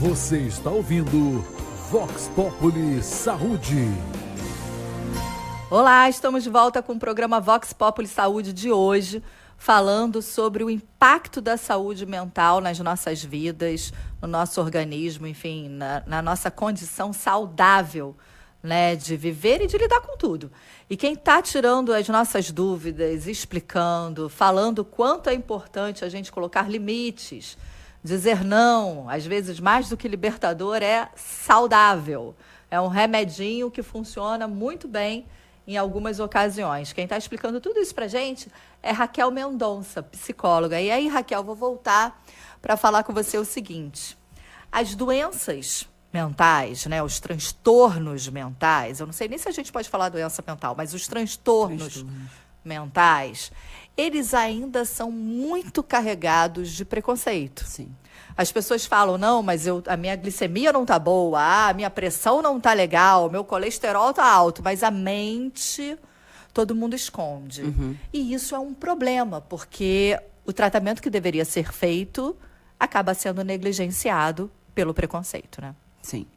Você está ouvindo Vox Populi Saúde. Olá, estamos de volta com o programa Vox Populi Saúde de hoje, falando sobre o impacto da saúde mental nas nossas vidas, no nosso organismo, enfim, na nossa condição saudável, né, de viver e de lidar com tudo. E quem está tirando as nossas dúvidas, explicando, falando o quanto é importante a gente colocar limites, dizer não, às vezes mais do que libertador, é saudável. É um remedinho que funciona muito bem em algumas ocasiões. Quem está explicando tudo isso para a gente é Raquel Mendonça, psicóloga. E aí, Raquel, vou voltar para falar com você o seguinte. As doenças mentais, né, os transtornos mentais, eu não sei nem se a gente pode falar doença mental, mas os transtornos mentais, eles ainda são muito carregados de preconceito. Sim. As pessoas falam, não, mas a minha glicemia não tá boa, a minha pressão não tá legal, meu colesterol tá alto, mas a mente todo mundo esconde. E isso é um problema, porque o tratamento que deveria ser feito acaba sendo negligenciado pelo preconceito, né? Sim.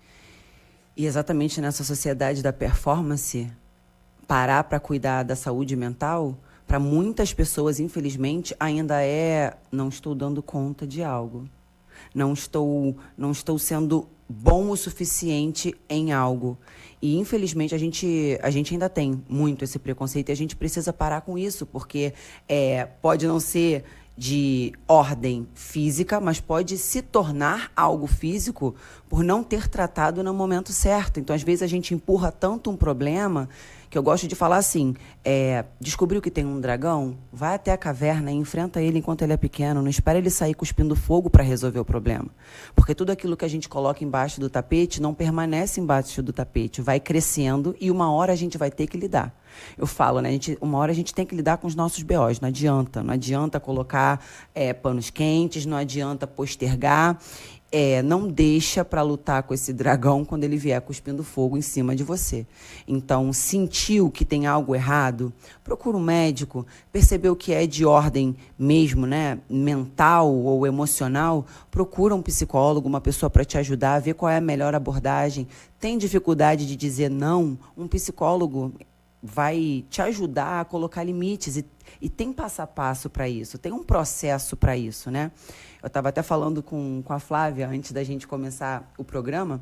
E exatamente nessa sociedade da performance, parar para cuidar da saúde mental, para muitas pessoas, infelizmente, ainda não estou dando conta de algo. Não estou sendo bom o suficiente em algo. E, infelizmente, a gente ainda tem muito esse preconceito e a gente precisa parar com isso, porque pode não ser de ordem física, mas pode se tornar algo físico por não ter tratado no momento certo. Então, às vezes, a gente empurra tanto um problema que eu gosto de falar assim, descobriu que tem um dragão? Vai até a caverna e enfrenta ele enquanto ele é pequeno. Não espera ele sair cuspindo fogo para resolver o problema. Porque tudo aquilo que a gente coloca embaixo do tapete não permanece embaixo do tapete. Vai crescendo e uma hora a gente vai ter que lidar. Eu falo, né? Uma hora a gente tem que lidar com os nossos BOs. Não adianta colocar panos quentes, não adianta postergar. Não deixa para lutar com esse dragão quando ele vier cuspindo fogo em cima de você. Então, sentiu que tem algo errado, procura um médico, percebeu que é de ordem mesmo, né, mental ou emocional, procura um psicólogo, uma pessoa para te ajudar, ver qual é a melhor abordagem. Tem dificuldade de dizer não, um psicólogo vai te ajudar a colocar limites e tem passo a passo para isso, tem um processo para isso, né? Eu estava até falando com a Flávia, antes da gente começar o programa,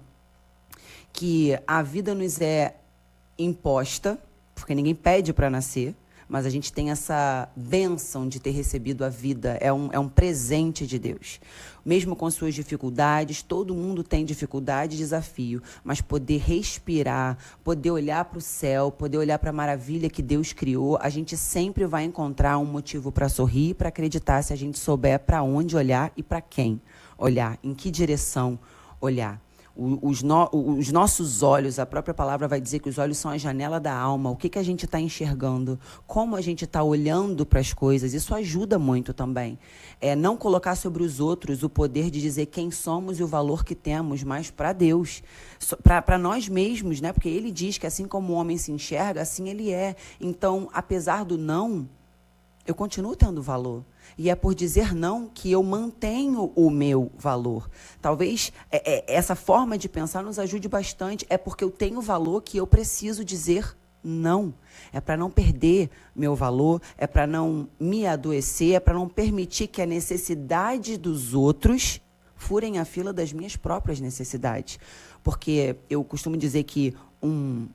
que a vida nos é imposta, porque ninguém pede para nascer, mas a gente tem essa bênção de ter recebido a vida, é um presente de Deus. Mesmo com suas dificuldades, todo mundo tem dificuldade e desafio, mas poder respirar, poder olhar para o céu, poder olhar para a maravilha que Deus criou, a gente sempre vai encontrar um motivo para sorrir, para acreditar, se a gente souber para onde olhar e para quem olhar, em que direção olhar. Os nossos olhos, a própria palavra vai dizer que os olhos são a janela da alma. O que a gente está enxergando? Como a gente está olhando para as coisas? Isso ajuda muito também. Não colocar sobre os outros o poder de dizer quem somos e o valor que temos, mas para Deus, para nós mesmos, né? Porque Ele diz que assim como o homem se enxerga, assim ele é. Então, apesar do não, eu continuo tendo valor. E é por dizer não que eu mantenho o meu valor. Talvez essa forma de pensar nos ajude bastante. É porque eu tenho valor que eu preciso dizer não. É para não perder meu valor, é para não me adoecer, é para não permitir que a necessidade dos outros furem a fila das minhas próprias necessidades. Porque eu costumo dizer que um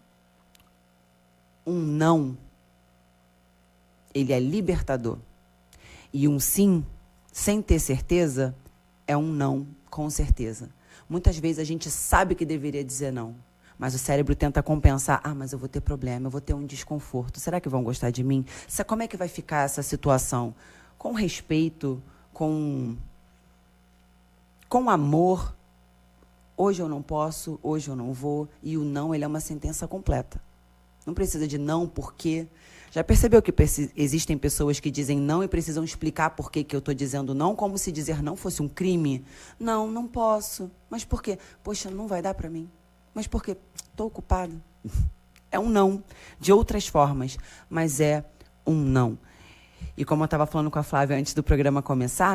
não, ele é libertador. E um sim, sem ter certeza, é um não, com certeza. Muitas vezes a gente sabe que deveria dizer não, mas o cérebro tenta compensar. Mas eu vou ter problema, eu vou ter um desconforto. Será que vão gostar de mim? Como é que vai ficar essa situação? Com respeito, com amor. Hoje eu não posso, hoje eu não vou. E o não, ele é uma sentença completa. Não precisa de não, porque... Já percebeu que existem pessoas que dizem não e precisam explicar por que eu estou dizendo não, como se dizer não fosse um crime? Não, não posso. Mas por quê? Poxa, não vai dar para mim. Mas por quê? Estou ocupado. É um não, de outras formas, mas é um não. E como eu estava falando com a Flávia antes do programa começar,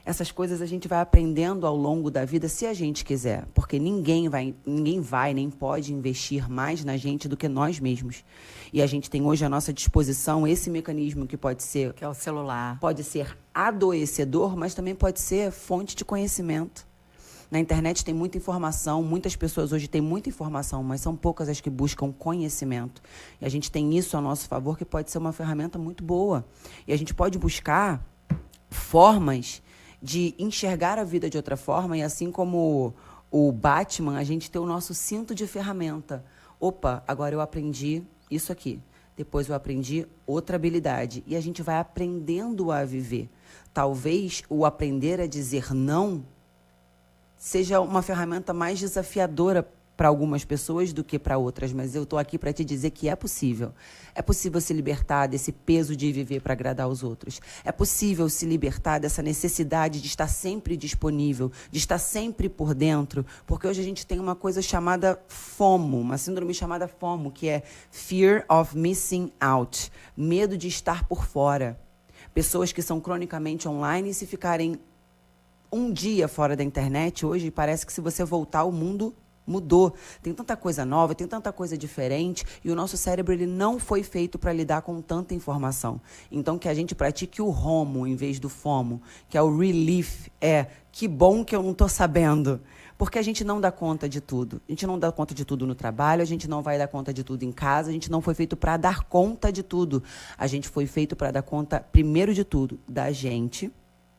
Essas coisas a gente vai aprendendo ao longo da vida, se a gente quiser. Porque ninguém vai nem pode investir mais na gente do que nós mesmos. E a gente tem hoje à nossa disposição esse mecanismo que pode ser... Que é o celular. Pode ser adoecedor, mas também pode ser fonte de conhecimento. Na internet tem muita informação, muitas pessoas hoje têm muita informação, mas são poucas as que buscam conhecimento. E a gente tem isso a nosso favor, que pode ser uma ferramenta muito boa. E a gente pode buscar formas de enxergar a vida de outra forma, e assim como o Batman, a gente ter o nosso cinto de ferramenta. Opa, agora eu aprendi isso aqui. Depois eu aprendi outra habilidade. E a gente vai aprendendo a viver. Talvez o aprender a dizer não seja uma ferramenta mais desafiadora para algumas pessoas do que para outras, mas eu estou aqui para te dizer que é possível. É possível se libertar desse peso de viver para agradar os outros. É possível se libertar dessa necessidade de estar sempre disponível, de estar sempre por dentro, porque hoje a gente tem uma coisa chamada FOMO, uma síndrome chamada FOMO, que é Fear of Missing Out, medo de estar por fora. Pessoas que são cronicamente online, e se ficarem um dia fora da internet, hoje parece que se você voltar, o mundo mudou. Tem tanta coisa nova, tem tanta coisa diferente, e o nosso cérebro ele não foi feito para lidar com tanta informação. Então, que a gente pratique o ROMO em vez do FOMO, que é o relief, que bom que eu não estou sabendo. Porque a gente não dá conta de tudo. A gente não dá conta de tudo no trabalho, a gente não vai dar conta de tudo em casa, a gente não foi feito para dar conta de tudo. A gente foi feito para dar conta, primeiro de tudo, da gente,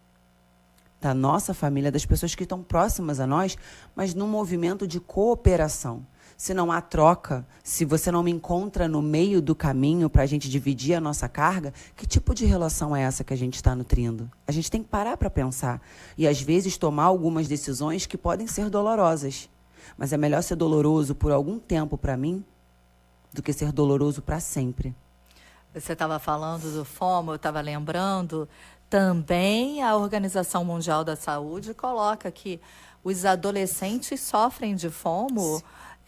da nossa família, das pessoas que estão próximas a nós, mas num movimento de cooperação. Se não há troca, se você não me encontra no meio do caminho para a gente dividir a nossa carga, que tipo de relação é essa que a gente está nutrindo? A gente tem que parar para pensar e, às vezes, tomar algumas decisões que podem ser dolorosas. Mas é melhor ser doloroso por algum tempo para mim do que ser doloroso para sempre. Você estava falando do FOMO, eu estava lembrando. Também a Organização Mundial da Saúde coloca que os adolescentes sofrem de FOMO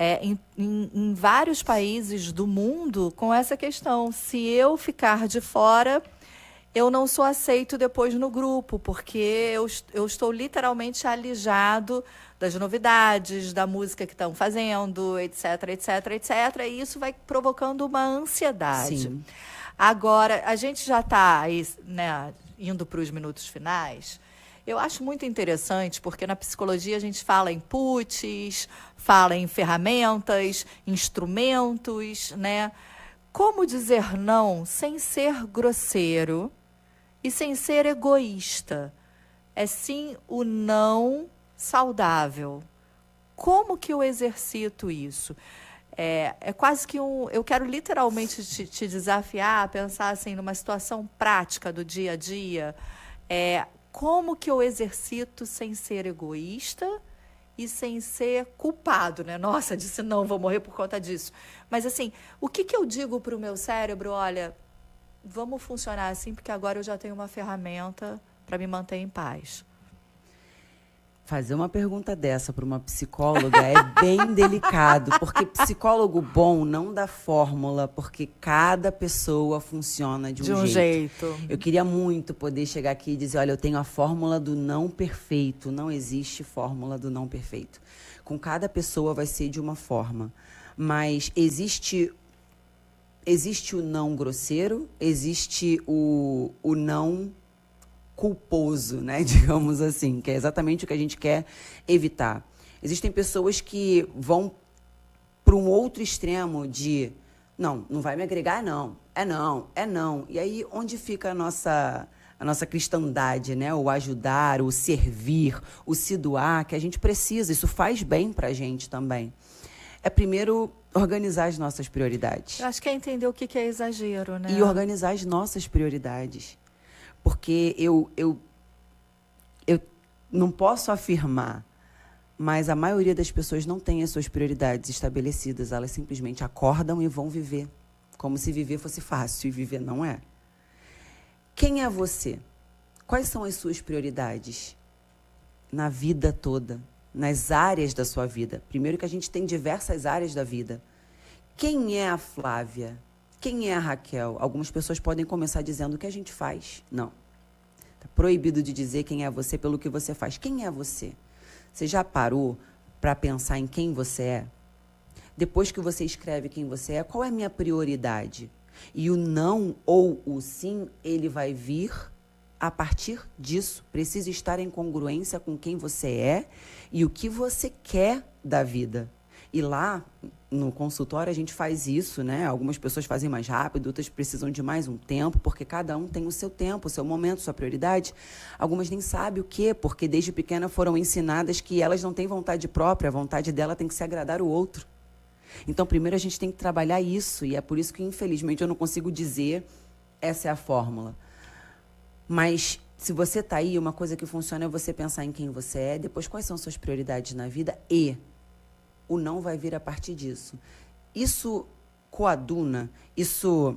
em vários países do mundo com essa questão. Se eu ficar de fora, eu não sou aceito depois no grupo, porque eu estou literalmente alijado das novidades, da música que estão fazendo, etc, etc, etc. E isso vai provocando uma ansiedade. Sim. Agora, a gente já está aí, né, indo para os minutos finais. Eu acho muito interessante, porque na psicologia a gente fala em inputs, fala em ferramentas, instrumentos, né? Como dizer não sem ser grosseiro e sem ser egoísta? É sim o não saudável. Como que eu exercito isso? É quase que eu quero literalmente te desafiar a pensar assim, numa situação prática do dia a dia. Como que eu exercito sem ser egoísta e sem ser culpado, né? Nossa, disse não, vou morrer por conta disso. Mas assim, o que eu digo para o meu cérebro? Olha, vamos funcionar assim, porque agora eu já tenho uma ferramenta para me manter em paz. Fazer uma pergunta dessa para uma psicóloga é bem delicado, porque psicólogo bom não dá fórmula, porque cada pessoa funciona de um jeito. Eu queria muito poder chegar aqui e dizer, olha, eu tenho a fórmula do não perfeito. Não existe fórmula do não perfeito. Com cada pessoa vai ser de uma forma. Mas existe o não grosseiro, existe o não culposo, né, digamos assim, que é exatamente o que a gente quer evitar. Existem pessoas que vão para um outro extremo de não vai me agregar, não. E aí, onde fica a nossa cristandade, né? O ajudar, o servir, o se doar, que a gente precisa, isso faz bem para a gente também. É primeiro organizar as nossas prioridades. Eu acho que é entender o que é exagero, né? E organizar as nossas prioridades. Porque eu não posso afirmar, mas a maioria das pessoas não tem as suas prioridades estabelecidas. Elas simplesmente acordam e vão viver, como se viver fosse fácil, e viver não é. Quem é você? Quais são as suas prioridades na vida toda, nas áreas da sua vida? Primeiro que a gente tem diversas áreas da vida. Quem é a Flávia? Quem é a Raquel? Algumas pessoas podem começar dizendo o que a gente faz. Não. Tá proibido de dizer quem é você pelo que você faz. Quem é você? Você já parou para pensar em quem você é? Depois que você escreve quem você é, qual é a minha prioridade? E o não ou o sim, ele vai vir a partir disso. Precisa estar em congruência com quem você é e o que você quer da vida. E lá, no consultório, a gente faz isso, né? Algumas pessoas fazem mais rápido, outras precisam de mais um tempo, porque cada um tem o seu tempo, o seu momento, sua prioridade. Algumas nem sabem o quê, porque desde pequena foram ensinadas que elas não têm vontade própria, a vontade dela tem que se agradar o outro. Então, primeiro a gente tem que trabalhar isso, e é por isso que, infelizmente, eu não consigo dizer essa é a fórmula. Mas, se você está aí, uma coisa que funciona é você pensar em quem você é, depois quais são suas prioridades na vida, e o não vai vir a partir disso. Isso coaduna, isso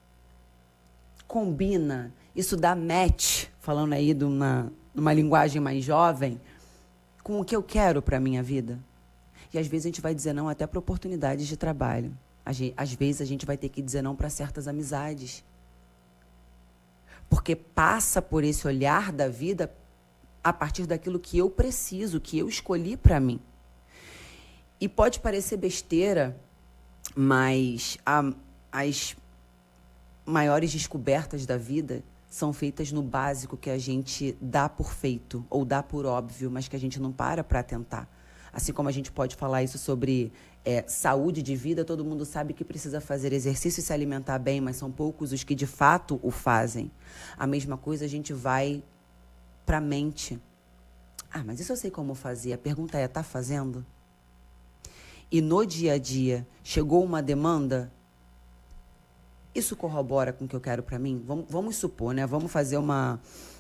combina, isso dá match, falando aí de numa linguagem mais jovem, com o que eu quero para a minha vida. E às vezes a gente vai dizer não até para oportunidades de trabalho. Às vezes a gente vai ter que dizer não para certas amizades. Porque passa por esse olhar da vida a partir daquilo que eu preciso, que eu escolhi para mim. E pode parecer besteira, mas as maiores descobertas da vida são feitas no básico que a gente dá por feito ou dá por óbvio, mas que a gente não para atentar. Assim como a gente pode falar isso sobre saúde de vida, todo mundo sabe que precisa fazer exercício e se alimentar bem, mas são poucos os que de fato o fazem. A mesma coisa a gente vai para a mente. Ah, mas isso eu sei como fazer. A pergunta é, tá fazendo? E no dia a dia, chegou uma demanda? Isso corrobora com o que eu quero para mim? Vamos supor, né? Vamos fazer uma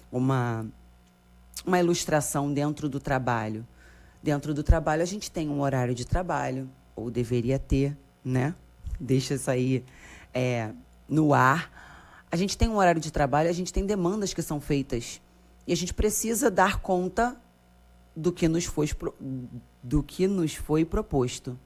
ilustração dentro do trabalho. Dentro do trabalho, a gente tem um horário de trabalho, ou deveria ter, né? Deixa isso aí no ar. A gente tem um horário de trabalho, a gente tem demandas que são feitas. E a gente precisa dar conta do que nos foi proposto.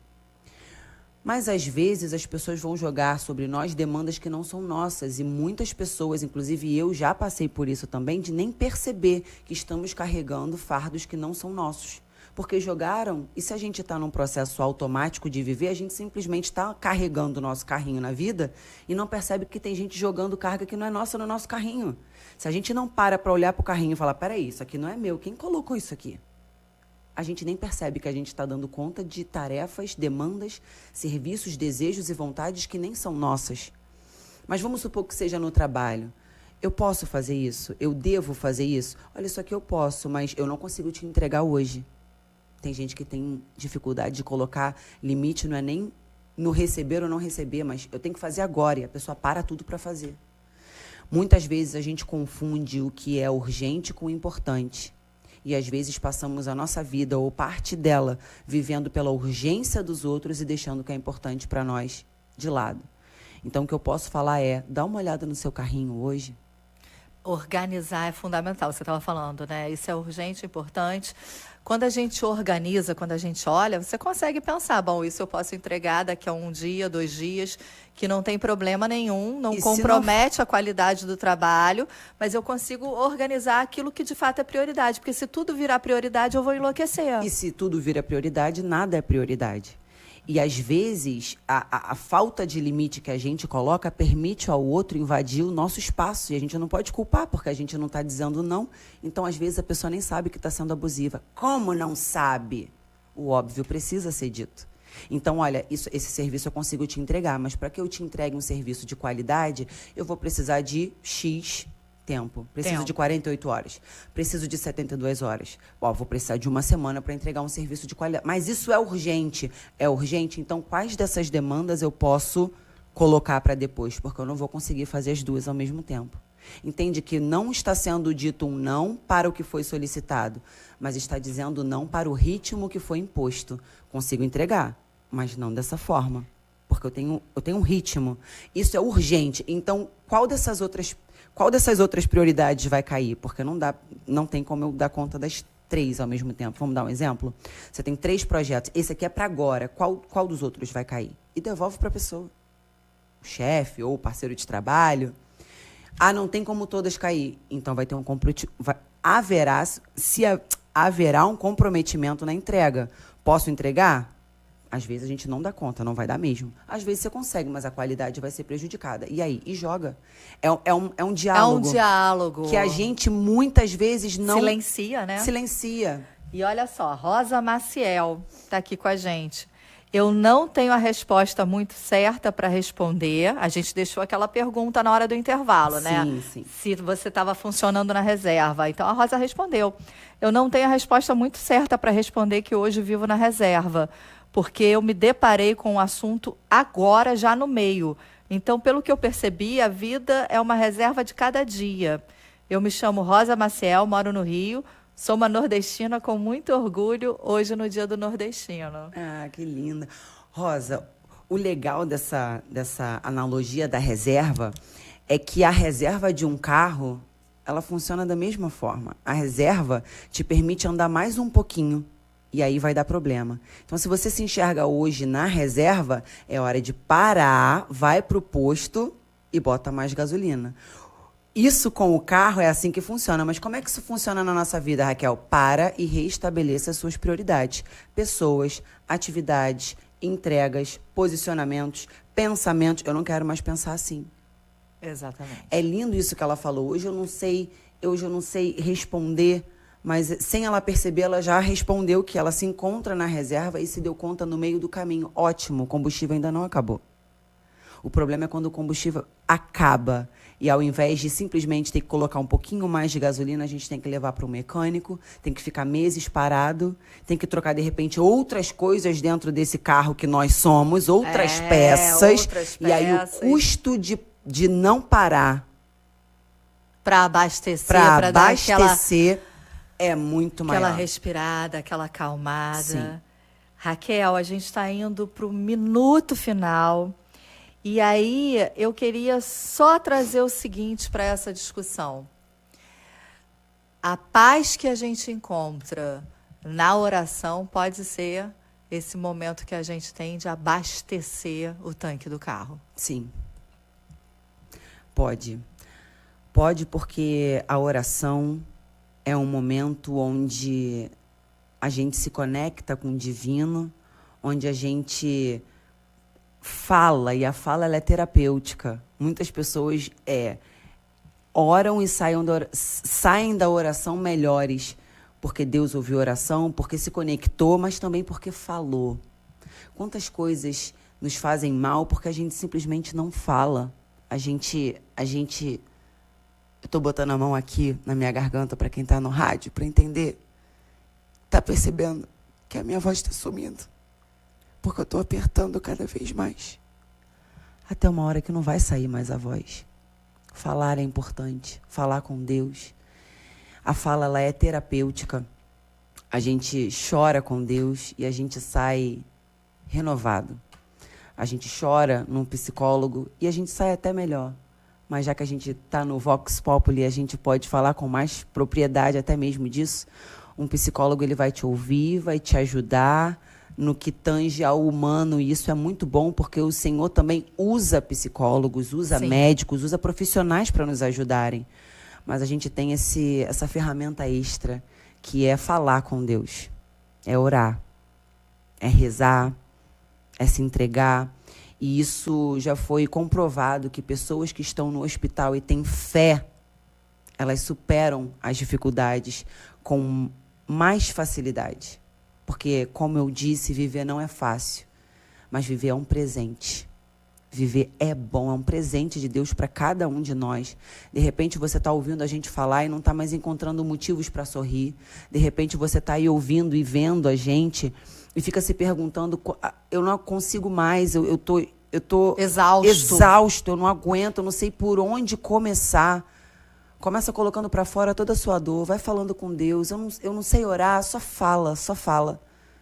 Mas, às vezes, as pessoas vão jogar sobre nós demandas que não são nossas. E muitas pessoas, inclusive eu, já passei por isso também, de nem perceber que estamos carregando fardos que não são nossos. Porque jogaram, e se a gente está num processo automático de viver, a gente simplesmente está carregando o nosso carrinho na vida e não percebe que tem gente jogando carga que não é nossa no nosso carrinho. Se a gente não para olhar para o carrinho e falar, peraí, isso aqui não é meu, quem colocou isso aqui? A gente nem percebe que a gente está dando conta de tarefas, demandas, serviços, desejos e vontades que nem são nossas. Mas vamos supor que seja no trabalho. Eu posso fazer isso? Eu devo fazer isso? Olha, isso aqui eu posso, mas eu não consigo te entregar hoje. Tem gente que tem dificuldade de colocar limite, não é nem no receber ou não receber, mas eu tenho que fazer agora, e a pessoa para tudo para fazer. Muitas vezes a gente confunde o que é urgente com o importante. E às vezes passamos a nossa vida, ou parte dela, vivendo pela urgência dos outros e deixando o que é importante para nós de lado. Então, o que eu posso falar é, dá uma olhada no seu carrinho hoje. Organizar é fundamental, você estava falando, né? Isso é urgente, importante. Quando a gente organiza, quando a gente olha, você consegue pensar, bom, isso eu posso entregar daqui a 1 dia, 2 dias, que não tem problema nenhum, não compromete a qualidade do trabalho, mas eu consigo organizar aquilo que de fato é prioridade, porque se tudo virar prioridade, eu vou enlouquecer. E se tudo vira prioridade, nada é prioridade. E, às vezes, a falta de limite que a gente coloca permite ao outro invadir o nosso espaço. E a gente não pode culpar, porque a gente não está dizendo não. Então, às vezes, a pessoa nem sabe que está sendo abusiva. Como não sabe? O óbvio precisa ser dito. Então, olha, esse serviço eu consigo te entregar, mas para que eu te entregue um serviço de qualidade, eu vou precisar de X tempo. Preciso de 48 horas. Preciso de 72 horas. Ó, vou precisar de 1 semana para entregar um serviço de qualidade. Mas isso é urgente. É urgente? Então, quais dessas demandas eu posso colocar para depois? Porque eu não vou conseguir fazer as duas ao mesmo tempo. Entende que não está sendo dito um não para o que foi solicitado, mas está dizendo não para o ritmo que foi imposto. Consigo entregar, mas não dessa forma. Porque eu tenho um ritmo. Isso é urgente. Então, qual dessas outras prioridades vai cair? Porque não tem como eu dar conta das 3 ao mesmo tempo. Vamos dar um exemplo? Você tem 3 projetos. Esse aqui é para agora. Qual dos outros vai cair? E devolve para a pessoa. O chefe ou o parceiro de trabalho. Ah, não tem como todas cair. Então vai ter um haverá um comprometimento na entrega. Posso entregar? Às vezes a gente não dá conta, não vai dar mesmo. Às vezes você consegue, mas a qualidade vai ser prejudicada. E aí? E joga. É um diálogo. É um diálogo. Que a gente muitas vezes não... Silencia, né? Silencia. E olha só, Rosa Maciel está aqui com a gente. Eu não tenho a resposta muito certa para responder. A gente deixou aquela pergunta na hora do intervalo, né? Sim. Se você estava funcionando na reserva. Então, a Rosa respondeu. Eu não tenho a resposta muito certa para responder que hoje vivo na reserva, porque eu me deparei com o assunto agora, já no meio. Então, pelo que eu percebi, a vida é uma reserva de cada dia. Eu me chamo Rosa Maciel, moro no Rio. Sou uma nordestina com muito orgulho, hoje no Dia do Nordestino. Ah, que linda. Rosa, o legal dessa analogia da reserva é que a reserva de um carro, ela funciona da mesma forma. A reserva te permite andar mais um pouquinho, e aí vai dar problema. Então, se você se enxerga hoje na reserva, é hora de parar, vai para o posto e bota mais gasolina. Isso com o carro é assim que funciona. Mas como é que isso funciona na nossa vida, Raquel? Para e reestabeleça as suas prioridades. Pessoas, atividades, entregas, posicionamentos, pensamentos. Eu não quero mais pensar assim. Exatamente. É lindo isso que ela falou. Hoje eu não sei responder, mas sem ela perceber, ela já respondeu que ela se encontra na reserva e se deu conta no meio do caminho. Ótimo, o combustível ainda não acabou. O problema é quando o combustível acaba. E ao invés de simplesmente ter que colocar um pouquinho mais de gasolina, a gente tem que levar para o mecânico, tem que ficar meses parado, tem que trocar, de repente, outras coisas dentro desse carro que nós somos, outras peças. E aí o custo de não parar para abastecer, para abastecer é muito maior. Aquela respirada, aquela acalmada. Sim. Raquel, a gente está indo para o minuto final. E aí, eu queria só trazer o seguinte para essa discussão. A paz que a gente encontra na oração pode ser esse momento que a gente tem de abastecer o tanque do carro. Sim. Pode. Pode, porque a oração é um momento onde a gente se conecta com o divino, onde a gente fala, e a fala ela é terapêutica. Muitas pessoas oram e saem da oração melhores, porque Deus ouviu a oração, porque se conectou, mas também porque falou. Quantas coisas nos fazem mal porque a gente simplesmente não fala. Eu estou botando a mão aqui na minha garganta para quem está no rádio, para entender. Tá percebendo que a minha voz está sumindo? Porque eu estou apertando cada vez mais. Até uma hora que não vai sair mais a voz. Falar é importante. Falar com Deus. A fala, ela é terapêutica. A gente chora com Deus e a gente sai renovado. A gente chora num psicólogo e a gente sai até melhor. Mas já que a gente está no Vox Populi, a gente pode falar com mais propriedade até mesmo disso. Um psicólogo, ele vai te ouvir, vai te ajudar no que tange ao humano, e isso é muito bom, porque o Senhor também usa psicólogos, usa médicos, usa profissionais para nos ajudarem. Mas a gente tem essa ferramenta extra, que é falar com Deus, é orar, é rezar, é se entregar. E isso já foi comprovado, que pessoas que estão no hospital e têm fé, elas superam as dificuldades com mais facilidade. Porque, como eu disse, viver não é fácil, mas viver é um presente. Viver é bom, é um presente de Deus para cada um de nós. De repente você está ouvindo a gente falar e não está mais encontrando motivos para sorrir. De repente você está aí ouvindo e vendo a gente e fica se perguntando, eu não consigo mais, eu tô exausto, eu não aguento, eu não sei por onde começar. Começa colocando para fora toda a sua dor, vai falando com Deus. Eu não sei orar, só fala, só fala.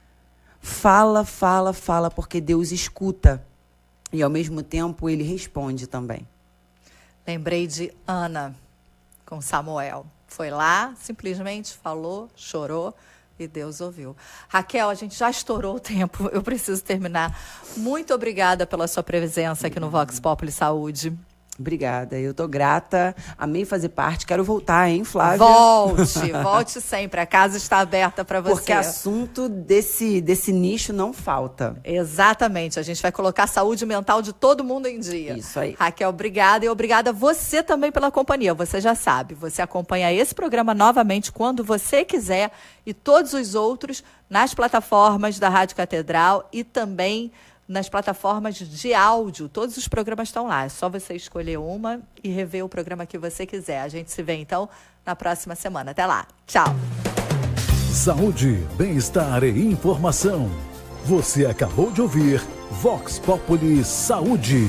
Fala, porque Deus escuta. E, ao mesmo tempo, Ele responde também. Lembrei de Ana com Samuel. Foi lá, simplesmente falou, chorou e Deus ouviu. Raquel, a gente já estourou o tempo, eu preciso terminar. Muito obrigada pela sua presença aqui no Vox Populi Saúde. Obrigada, eu tô grata, amei fazer parte, quero voltar, hein, Flávia? Volte sempre, a casa está aberta para você. Porque assunto desse nicho não falta. Exatamente, a gente vai colocar a saúde mental de todo mundo em dia. Isso aí. Raquel, obrigada, e obrigada você também pela companhia, você já sabe, você acompanha esse programa novamente quando você quiser e todos os outros nas plataformas da Rádio Catedral e também nas plataformas de áudio. Todos os programas estão lá. É só você escolher uma e rever o programa que você quiser. A gente se vê, então, na próxima semana. Até lá. Tchau. Saúde, bem-estar e informação. Você acabou de ouvir Vox Populi Saúde.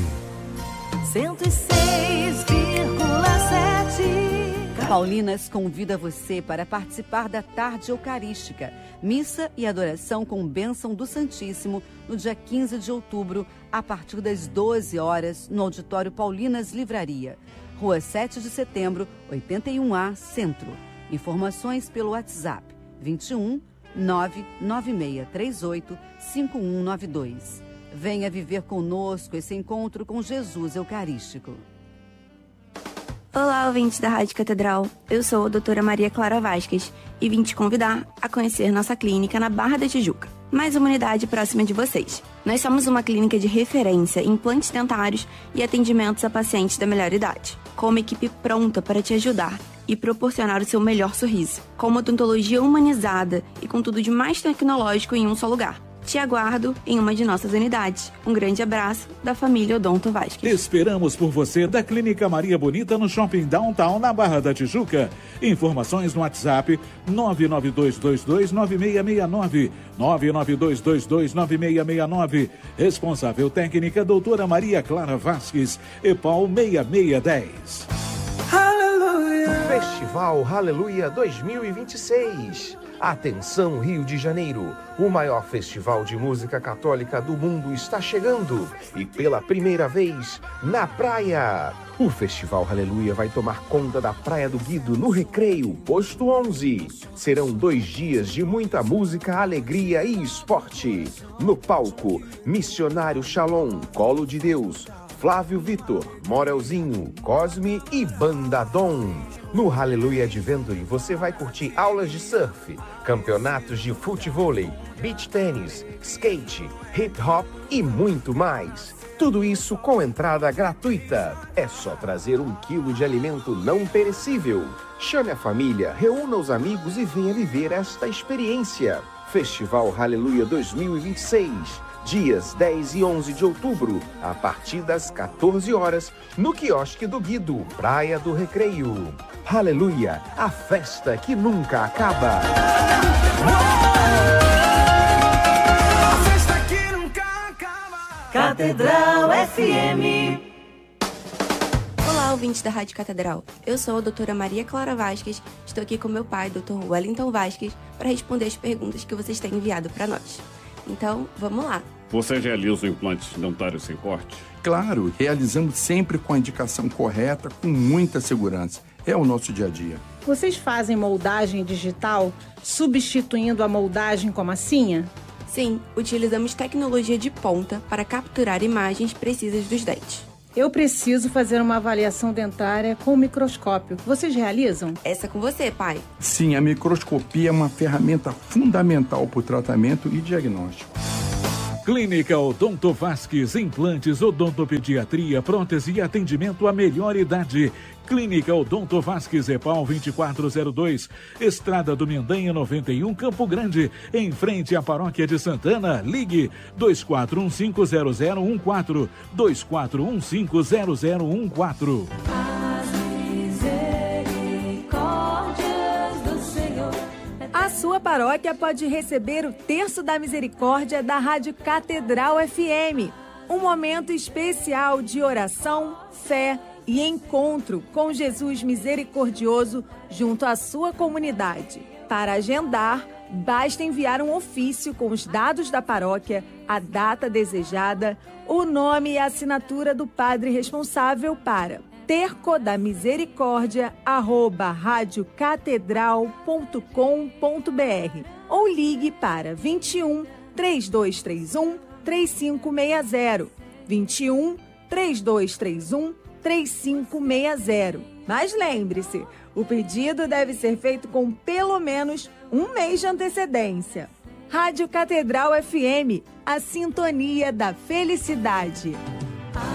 106,7. Paulinas convida você para participar da Tarde Eucarística, missa e adoração com bênção do Santíssimo, no dia 15 de outubro, a partir das 12 horas, no Auditório Paulinas Livraria, Rua 7 de Setembro, 81A, Centro. Informações pelo WhatsApp 21 99638 5192. Venha viver conosco esse encontro com Jesus Eucarístico. Olá, ouvintes da Rádio Catedral. Eu sou a doutora Maria Clara Vasquez e vim te convidar a conhecer nossa clínica na Barra da Tijuca, mais uma unidade próxima de vocês. Nós somos uma clínica de referência em implantes dentários e atendimentos a pacientes da melhor idade, com uma equipe pronta para te ajudar e proporcionar o seu melhor sorriso, com uma odontologia humanizada e com tudo de mais tecnológico em um só lugar. Te aguardo em uma de nossas unidades. Um grande abraço da família Odonto Vasquez. Esperamos por você da Clínica Maria Bonita no Shopping Downtown, na Barra da Tijuca. Informações no WhatsApp 992229669. 992229669. Responsável técnica doutora Maria Clara Vasquez, EPAL 6610. Festival Hallelujah 2026. Atenção, Rio de Janeiro, o maior festival de música católica do mundo está chegando e pela primeira vez na praia. O Festival Hallelujah vai tomar conta da Praia do Guido, no Recreio, posto 11. Serão 2 dias de muita música, alegria e esporte. No palco, Missionário Shalom, Colo de Deus, Flávio Vitor, Morelzinho, Cosme e Banda Dom. No Hallelujah Adventure você vai curtir aulas de surf, campeonatos de futevôlei, beach tênis, skate, hip hop e muito mais. Tudo isso com entrada gratuita. É só trazer 1 quilo de alimento não perecível. Chame a família, reúna os amigos e venha viver esta experiência. Festival Hallelujah 2026. Dias 10 e 11 de outubro, a partir das 14 horas, no quiosque do Guido, Praia do Recreio. Hallelujah, a festa que nunca acaba. A festa que nunca acaba. Catedral FM. Olá, ouvintes da Rádio Catedral. Eu sou a doutora Maria Clara Vasquez. Estou aqui com meu pai, Dr. Wellington Vasquez, para responder as perguntas que vocês têm enviado para nós. Então, vamos lá. Você realiza implantes dentários sem corte? Claro, realizamos sempre com a indicação correta, com muita segurança. É o nosso dia a dia. Vocês fazem moldagem digital, substituindo a moldagem com massinha? Sim, utilizamos tecnologia de ponta para capturar imagens precisas dos dentes. Eu preciso fazer uma avaliação dentária com microscópio. Vocês realizam? Essa é com você, pai. Sim, a microscopia é uma ferramenta fundamental para o tratamento e diagnóstico. Clínica Odonto Vasquez, implantes, odontopediatria, prótese e atendimento à melhor idade. Clínica Odonto Vasquez, EPAL 2402, Estrada do Mendanha 91, Campo Grande, em frente à Paróquia de Santana. Ligue 24150014, 24150014. A sua paróquia pode receber o Terço da Misericórdia da Rádio Catedral FM. Um momento especial de oração, fé e encontro com Jesus misericordioso junto à sua comunidade. Para agendar, basta enviar um ofício com os dados da paróquia, a data desejada, o nome e a assinatura do padre responsável para tercodamisericórdia@radiocatedral.com.br ou ligue para 21 3231 3560, 21 3231 3560. Mas lembre-se, o pedido deve ser feito com pelo menos um mês de antecedência. Rádio Catedral FM, a sintonia da felicidade.